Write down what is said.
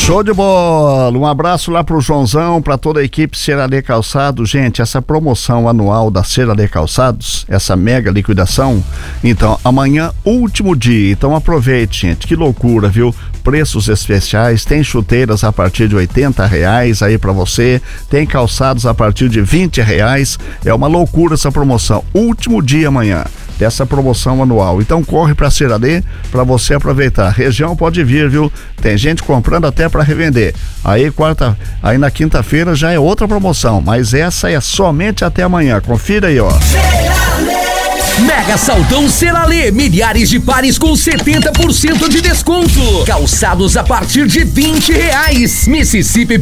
Show de bola! Um abraço lá pro Joãozão, pra toda a equipe Seralê Calçados. Gente, essa promoção anual da Seralê Calçados, essa mega liquidação, então, amanhã, último dia. Então aproveite, gente, que loucura, viu? Preços especiais, tem chuteiras a partir de R$80 aí pra você, tem calçados a partir de R$20. É uma loucura essa promoção. Último dia amanhã dessa promoção anual. Então corre pra Seralê pra você aproveitar. Região pode vir, viu? Tem gente comprando até pra revender. Aí na quinta-feira já é outra promoção, mas essa é somente até amanhã. Confira aí, ó. Mega Saldão Seralê, milhares de pares com 70% de desconto. Calçados a partir de R$20. Mississippi